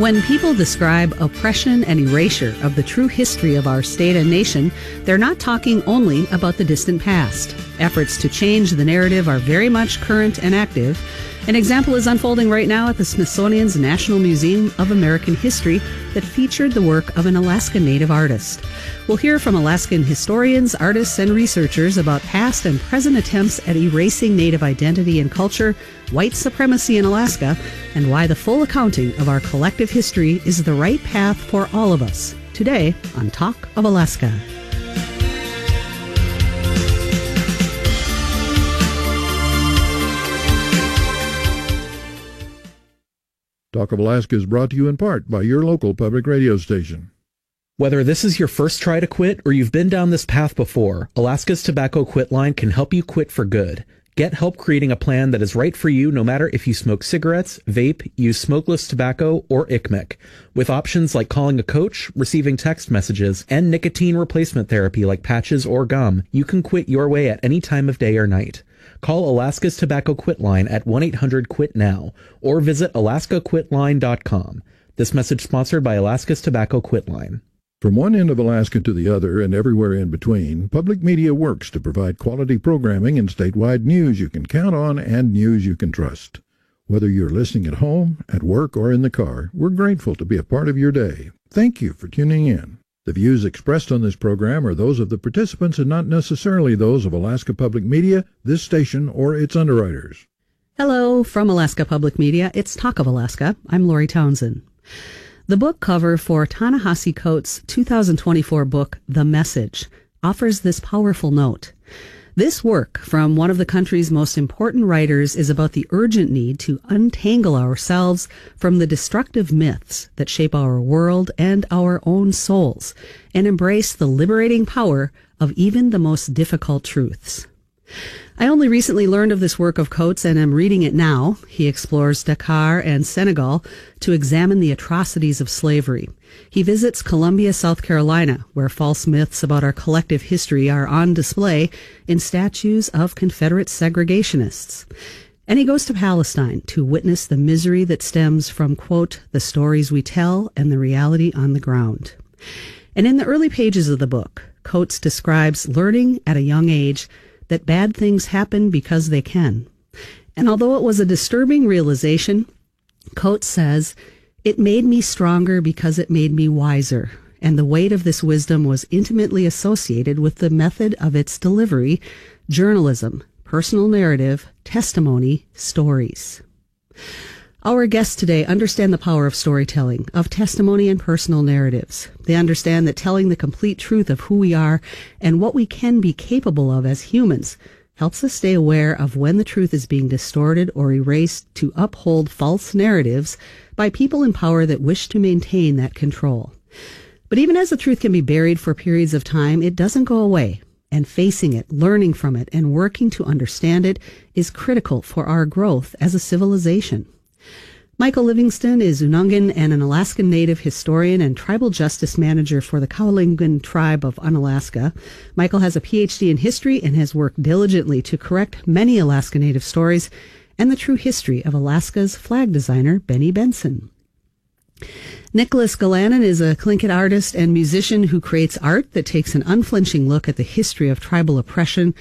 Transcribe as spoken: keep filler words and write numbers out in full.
When people describe oppression and erasure of the true history of our state and nation, they're not talking only about the distant past. Efforts to change the narrative are very much current and active. An example is unfolding right now at the Smithsonian's National Museum of American History that featured the work of an Alaska Native artist. We'll hear from Alaskan historians, artists, and researchers about past and present attempts at erasing Native identity and culture, white supremacy in Alaska, and why the full accounting of our collective history is the right path for all of us. Today on Talk of Alaska. Talk of Alaska is brought to you in part by your local public radio station. Whether this is your first try to quit or you've been down this path before, Alaska's Tobacco Quit Line can help you quit for good. Get help creating a plan that is right for you no matter if you smoke cigarettes, vape, use smokeless tobacco, or I C M E C. With options like calling a coach, receiving text messages, and nicotine replacement therapy like patches or gum, you can quit your way at any time of day or night. Call Alaska's Tobacco Quit Line at one eight hundred quit now or visit alaska quit line dot com. This message sponsored by Alaska's Tobacco Quit Line. From one end of Alaska to the other and everywhere in between, public media works to provide quality programming and statewide news you can count on and news you can trust. Whether you're listening at home, at work, or in the car, we're grateful to be a part of your day. Thank you for tuning in. The views expressed on this program are those of the participants and not necessarily those of Alaska Public Media, this station, or its underwriters. Hello, from Alaska Public Media, it's Talk of Alaska. I'm Lori Townsend. The book cover for Ta-Nehisi Coates' two thousand twenty-four book, The Message, offers this powerful note. This work from one of the country's most important writers is about the urgent need to untangle ourselves from the destructive myths that shape our world and our own souls, and embrace the liberating power of even the most difficult truths. I only recently learned of this work of Coates and am reading it now. He explores Dakar and Senegal to examine the atrocities of slavery. He visits Columbia, South Carolina, where false myths about our collective history are on display in statues of Confederate segregationists. And he goes to Palestine to witness the misery that stems from, quote, the stories we tell and the reality on the ground. And in the early pages of the book, Coates describes learning at a young age that bad things happen because they can. And although it was a disturbing realization, Coates says, it made me stronger because it made me wiser, and the weight of this wisdom was intimately associated with the method of its delivery, journalism, personal narrative, testimony, stories. Our guests today understand the power of storytelling, of testimony and personal narratives. They understand that telling the complete truth of who we are and what we can be capable of as humans helps us stay aware of when the truth is being distorted or erased to uphold false narratives by people in power that wish to maintain that control. But even as the truth can be buried for periods of time, it doesn't go away. And facing it, learning from it, and working to understand it is critical for our growth as a civilization. Michael Livingston is Unangan and an Alaskan Native historian and tribal justice manager for the Kowalingen tribe of Unalaska. Michael has a P H D in history and has worked diligently to correct many Alaska Native stories and the true history of Alaska's flag designer, Benny Benson. Nicholas Galanin is a Tlingit artist and musician who creates art that takes an unflinching look at the history of tribal oppression